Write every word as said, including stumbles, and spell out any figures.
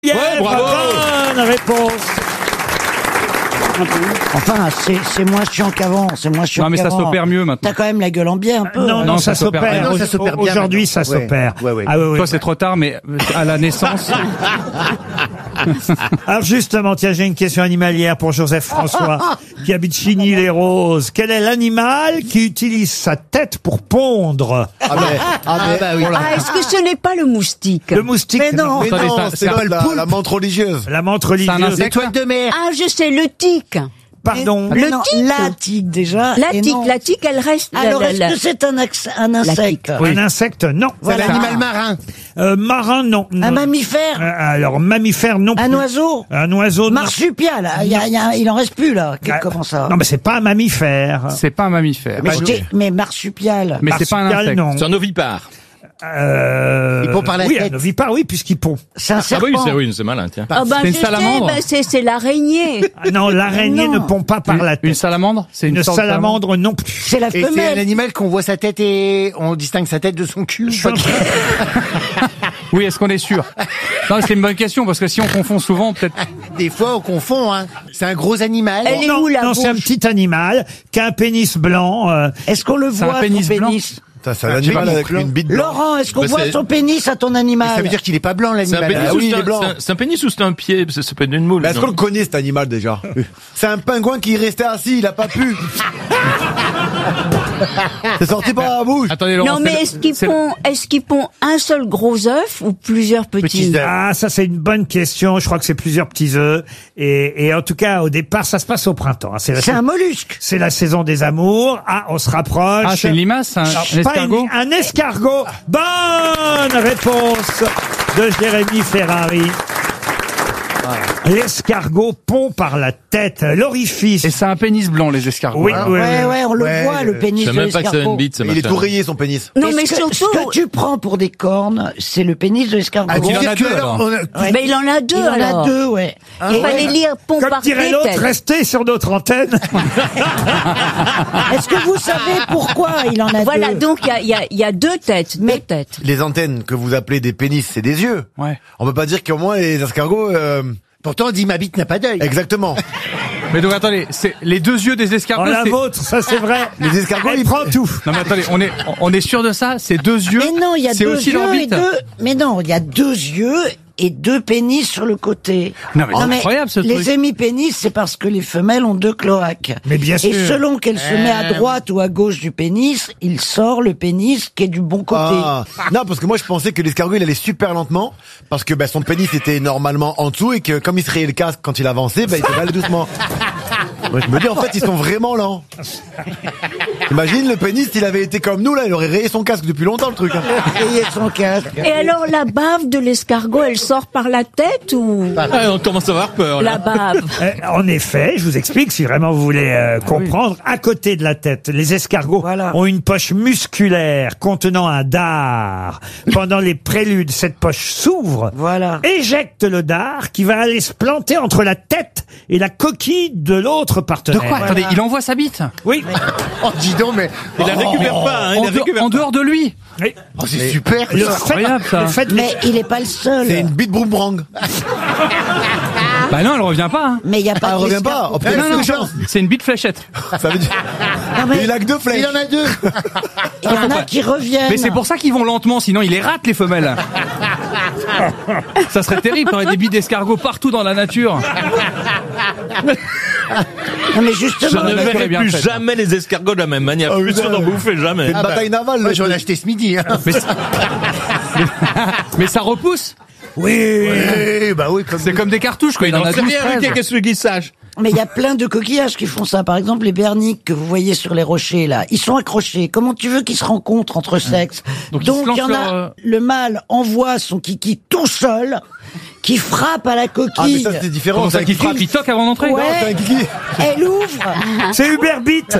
Yeah, Ouais, bravo. Bonne réponse. Enfin, c'est c'est moins chiant qu'avant, c'est moins chiant Non, mais ça qu'avant. s'opère mieux maintenant. T'as quand même la gueule en biais un peu. Non, hein. non, Non, ça ça s'opère. s'opère. Non, ça s'opère bien Aujourd'hui, ça maintenant. Ouais. s'opère. Ouais, ouais. Ah oui, oui. Toi, c'est trop tard, mais à la naissance. Alors justement, tiens, j'ai une question animalière pour Joseph François, qui habite Chigny-les-Roses. Quel est l'animal qui utilise sa tête pour pondre? Ah, mais, ah, mais, bah oui. Ah, est-ce que ce n'est pas le moustique? Le moustique. Mais non. Mais Attendez, non, ça- c'est ça- pas le la, poulpe. la menthe religieuse. La menthe C'est un religieuse. insecte. L'étoile de mer. Ah, je sais, le tic. Pardon. Mais Le non, tic. La tique déjà. La et tique, non. la tique, elle reste. la- Alors, la- est-ce la- que c'est un, ax- un insecte? Un insecte, non. C'est Voilà. l'animal marin. Euh, marin, non. Un mammifère? Euh, Alors, mammifère, non Un plus. oiseau? Un oiseau, non. Marsupial, il, y a, il, y a, il en reste plus là. Que- Ah, Comment ça? Non, mais c'est pas un mammifère. C'est pas un mammifère. mais, Pas je du- t'ai- mais marsupial. Mais c'est pas un Marsupial, insecte. non. C'est un ovipare. Euh... Il pond par la oui, tête. un ovipare, oui, puisqu'il pond. C'est un Ah serpent. oui, c'est oui, c'est malin, tiens. Ah, bah, C'est une je sais, salamandre. bah, c'est, c'est l'araignée. Ah non, l'araignée Non. ne pond pas par Une- la tête. Une salamandre. C'est une, Une sorte de salamandre, non plus. C'est la Et c'est un femelle. animal qu'on voit sa tête et on distingue sa tête de son cul. Je suis en train- Oui, est-ce qu'on est sûr? Non, c'est une bonne question parce que si on confond souvent, peut-être. Des fois, on confond, hein. C'est un gros animal. Elle est non, où, la non, c'est un bouche petit animal qui a un pénis blanc. euh, Est-ce qu'on le C'est voit, un pénis son blanc. pénis? Ça, c'est un animal avec une bite blanche. Laurent, est-ce qu'on Bah, voit c'est- son pénis à ton animal? Ça veut dire qu'il est pas blanc, C'est un l'animal. pénis Ah ou oui, c'est il est un- blanc. c'est un- c'est un pénis ou c'est un pied? Ça ça peut être une moule. Mais est-ce non qu'on le connaît cet animal déjà? C'est un pingouin qui restait assis, il a pas pu. C'est sorti par la bouche. Attendez, Laurent. Non, c'est mais le- est-ce qu'ils c'est le- pond, est-ce qu'ils pond un seul gros œuf ou plusieurs petits? Petits œufs. Ah, ça c'est une bonne question. Je crois que c'est plusieurs petits œufs. Et, et en tout cas, au départ, ça se passe au printemps. hein. C'est la, C'est sa- un mollusque. c'est la saison des amours. Ah, on se rapproche. Ah, c'est une limace, un, Alors, un pas escargot. une- un escargot. Bonne réponse de Jérémy Ferrari. L'escargot pond par la tête, l'orifice. Et c'est un pénis blanc, les escargots. Oui, hein. oui, Ouais, oui. ouais, on le Ouais, voit, le je pénis Je de sais même pas que c'est l'escargot. une bite, ce Il est machin. tout rayé son pénis. Non, Et mais ce que- surtout, ce que tu prends pour des cornes, c'est le pénis de l'escargot. Ah, Il en dire a que deux, alors. on a- Ouais. mais il en a deux, Il en alors. a deux, ouais. Il Et- fallait lire pond Comme par dirait tête. l'autre, restez sur notre antenne. Est-ce que vous savez pourquoi il en a Voilà, deux? donc il y a, il y, a, il y a deux têtes, Mais- deux têtes. Les antennes que vous appelez des pénis, c'est des yeux. Ouais. On peut pas dire qu'au moins les escargots. euh, Pourtant, on dit ma bite n'a pas d'œil. Exactement. Mais donc attendez, c'est les deux yeux des En escargots. la c'est- vôtre, ça c'est vrai. Les escargots, Elle ils- prend tout. Non mais attendez, on est on est sûr de ça? C'est deux yeux. Mais non, il y a C'est deux aussi yeux et l'orbite. deux. Mais non, il y a deux yeux et deux pénis sur le côté. Non, mais c'est incroyable, ce les truc. hémipénis, c'est parce que les femelles ont deux cloaques. Mais bien Et sûr. selon qu'elle se met à droite ou à gauche du pénis, il sort le pénis qui est du bon côté. Ah. Non, parce que moi je pensais que l'escargot il allait super lentement parce que bah, son pénis était normalement en dessous et que comme il se rayait le casque quand il avançait, bah, il devait aller doucement. Moi, je me dis en fait ils sont vraiment lents. Imagine le pénis s'il avait été comme nous là, il aurait rayé son casque depuis longtemps le truc. hein. Et son casque. Et alors, la bave de l'escargot, elle sort par la tête ou Ah, on commence à avoir peur, la là. bave? Euh, En effet, je vous explique si vraiment vous voulez euh, comprendre. À côté de la tête, les escargots Voilà. ont une poche musculaire contenant un dard. Pendant les préludes, cette poche s'ouvre, Voilà. éjecte le dard qui va aller se planter entre la tête et la coquille de l'autre De partenaire. quoi? Attendez, il envoie sa bite. Oui. Oh, dis donc, mais. Il la récupère pas, hein, il En, la de- récupère en pas. dehors de lui. Oui. Oh, c'est super. Le ça. fait, incroyable, ça. le fait de- Mais il est pas le seul. C'est une bite boomerang. Bah non, elle revient pas. Hein. Mais il y a pas Ah, de elle revient l'escargot. pas. Oh, putain, Non, non, c'est chance. c'est une bite fléchette. Ça veut dire. Non, mais Il a que deux Il flèches. en a deux. il y en a qui reviennent. Mais c'est pour ça qu'ils vont lentement, sinon ils les ratent les femelles. Ça serait terrible, t'aurais des bites d'escargots partout dans la nature. Non, mais Je justement, ne la nature verrai est bien plus faite. jamais les escargots de la même manière. Oh, Plus sûr putain. d'en bouffer jamais. C'est une bataille navale. Moi, le j'en ai truc. acheté ce midi. Hein. Mais, mais, mais ça repousse. Oui. Oui, bah oui, comme. C'est comme des cartouches, quoi. Il en a douze, treize. qu'est-ce qu'il sache? mais il y a plein de coquillages qui font ça. Par exemple, les berniques que vous voyez sur les rochers, là, ils sont accrochés. Comment tu veux qu'ils se rencontrent entre sexes? Donc, ils Donc, se lancent il y en leur, a, euh, le mâle envoie son kiki tout seul, qui frappe à la Ah mais coquille. ça c'est différent. Comment ça c'est un qu'il kiki. frappe? Il toque avant d'entrer. Ouais. C'est un kiki. Elle ouvre. C'est Hubert Beat.